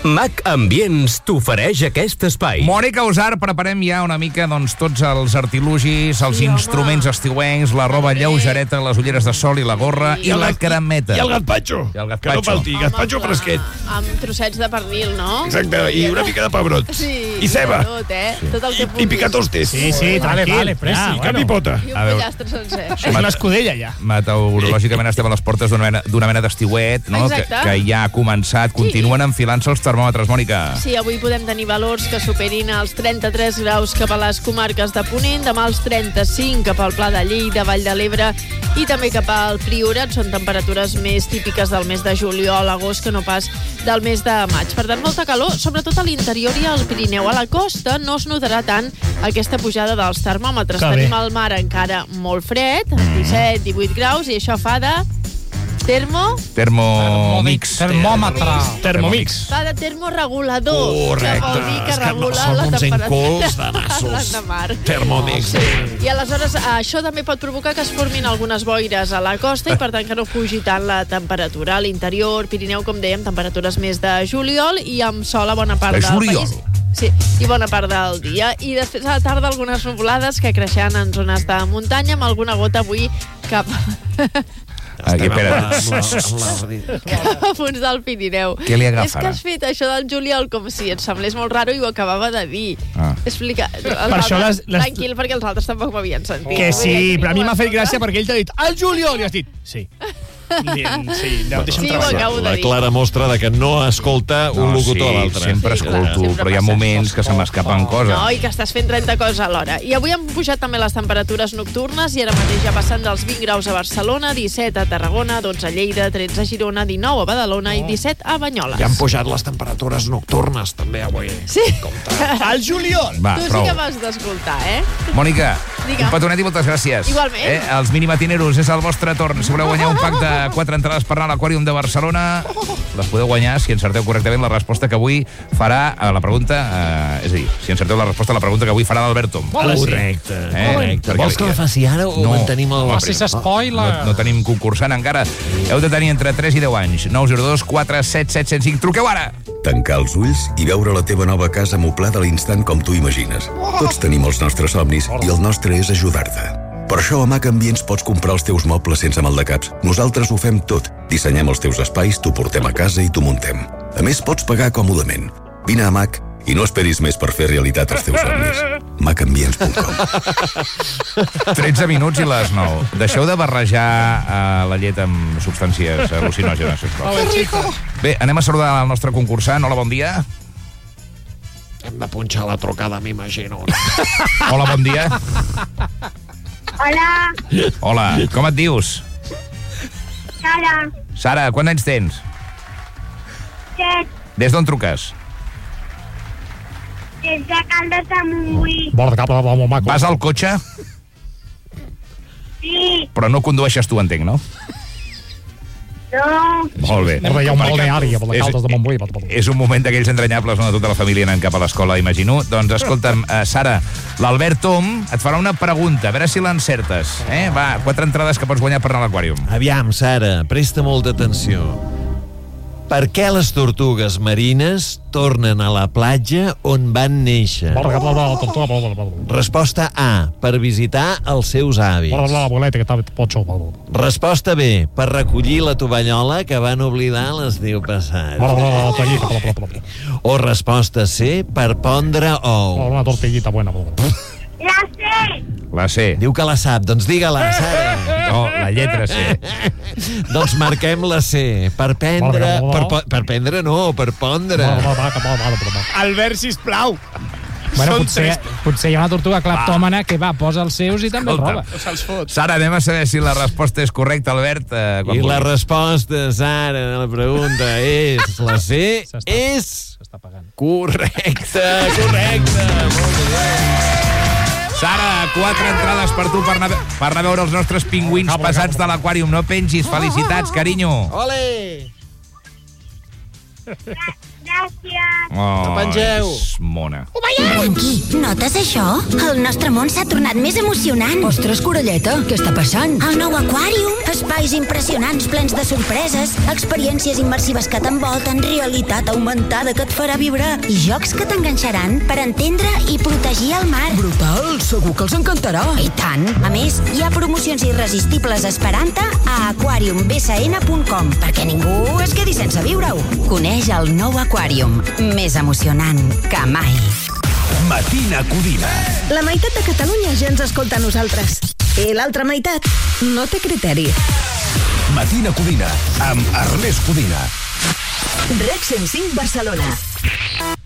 Mac Ambients t'ofereix aquest espai. Mònica Usar, preparem ja una mica tots els artilugis, els instruments estiuencs, la roba lleugereta, les ulleres de sol i la gorra i la cremeta. I el gazpacho. Que no falti, gazpacho fresquet. Amb trossets de pernil, no? Exacte, i una mica de pebrot. Sí. I ceba. Tot el que puguis. I picatostes. Sí, vale, pressa. I cap i pota. I un pollastre sencer. És una escudella, ja. Meteorològicament estem a les portes d'una mena d'estiuet, no? Que ja ha començat. Continuen enfilant-se els termòmetres, Mònica. Sí, avui podem tenir valors que superin els 33 graus cap a les comarques de Ponent, demà els 35 cap al Pla de Lleida, Vall de l'Ebre i també cap al Priorat. Són temperatures més típiques del mes de juliol, agost, que no pas del mes de maig. Per tant, molta calor, sobretot a l'interior i al Pirineu. A la costa no es notarà tant aquesta pujada dels termòmetres. Tenim el mar encara molt fred, 17-18 graus, i això fa de... Termomix. Termomix. Fa de termoregulador. Correcte. Que vol dir que regula som la uns temperatura encols de nassos. l'endemar. Termomix. I aleshores això també pot provocar que es formin algunes boires a la costa i per tant que no pugi tant la temperatura. A l'interior, Pirineu, com dèiem, temperatures més de juliol i amb sol a bona part del país. Sí, i bona part del dia. I després a la tarda algunes nuvolades que creixeran en zones de muntanya amb alguna gota avui cap A punts del Pirineu. Què li agafa, És que has fet això del juliol com si et semblés molt raro i ho acabava de dir. Explica. Per això Tranquil, perquè els altres tampoc ho havien sentit. Que sí, però a mi m'ha fet gràcia perquè ell t'ha dit el juliol i has dit sí. Sí, ho acabo de La dir. clara mostra de que no escolta un locutor a l'altre. Sempre escolto, però hi ha moments que se m'escapen coses. No, i que estàs fent 30 coses alhora. I avui han pujat també les temperatures nocturnes i ara mateix ja passen dels 20 graus a Barcelona, 17 a Tarragona, 12 a Lleida, 13 a Girona, 19 a Badalona i 17 a Banyoles. Ja han pujat les temperatures nocturnes també avui. Sí. El juliol. Va, Tu sí prou. que m'has d'escoltar, Mònica, Digue'm. un petonet i moltes gràcies. Igualment. Els minimatineros, és el vostre torn. Si voleu guanyar un pack de 4 entrades per anar a l'Aquàrium de Barcelona, les podeu guanyar si encerteu correctament la resposta que avui farà a la pregunta... és a dir, si encerteu la resposta a la pregunta que avui farà l'Alberto. Correcte. Vols que la faci ara o No. mantenim el... Facis spoiler. No tenim concursant encara. Heu de tenir entre 3 i 10 anys. 902 477 105. Truqueu ara! Tancar els ulls i veure la teva nova casa moblada a l'instant com tu imagines. Tots tenim els nostres somnis i el nostre és ajudar-te. Per això a Mac Ambients pots comprar els teus mobles sense maldecaps. Nosaltres ho fem tot. Dissenyem els teus espais, t'ho portem a casa i t'ho muntem. A més, pots pagar còmodament. Vine a Mac i no esperis més per fer realitat els teus somnis. macambients.com 13 minuts i les 9. Deixeu de barrejar la llet amb substàncies al·lucinògenes, sisplau. Bé, anem a saludar el nostre concursant. Hola, bon dia. Hem de punxar la trucada, m'imagino. Hola, bon dia. Hola, Hola, com et dius? Sara, Sara, quants anys tens? 7, Des d'on truques? des de Caldes de Montbui. Vas al cotxe, Sí, però no condueixes tu, entenc, no? no, Molt bé. Hi ha un balneari a Caldes de Montbui. És un moment d'aquells entranyables on tota la família anant cap a l'escola, imagino. Doncs escolta'm, Sara, l'Albert Tom et farà una pregunta, a veure si l'encertes. Va, 4 entrades que pots guanyar per anar a l'Aquàrium. Aviam, Sara, presta molta atenció. Per què les tortugues marines tornen a la platja on van néixer? Resposta A, per visitar els seus avis. Resposta B, per recollir la tovallola que van oblidar l'estiu passat. O resposta C, per pondre ou. la sé, La C. Diu que la sap, doncs digue-la, Sara. No, la lletra C. Doncs marquem la C, per prendre... Per prendre no, per pondre. Albert, sisplau. Bueno, potser hi ha una tortuga cleptòmana que posa els seus i també el roba. Sara, anem a saber si la resposta és correcta, Albert. I la resposta, Sara, de la pregunta és... La C és... S'està pagant. Correcte. Molt bé. Sara, 4 entrades per tu per anar a veure els nostres pingüins pesats de l'Aquàrium. No pengis. Felicitats, carinyo. Ole! gràcies. Oh, No pengeu. és mona. Blanqui, notes això? El nostre món s'ha tornat més emocionant. Ostres, Coralleta, què està passant? El nou aquàrium, espais impressionants plens de sorpreses, experiències immersives que t'envolten, realitat augmentada que et farà vibrar i jocs que t'enganxaran per entendre i protegir el mar. Brutal, segur que els encantarà. I tant! A més, hi ha promocions irresistibles esperant-te a aquariumbsn.com perquè ningú es quedi sense viure-ho. Coneix el nou aquàrium, més emocionant que mai. Matina Codina. La meitat de Catalunya ja ens escolta a nosaltres. I l'altra meitat no té criteri. Matina Codina, amb Ernest Codina. Rec 105 Barcelona.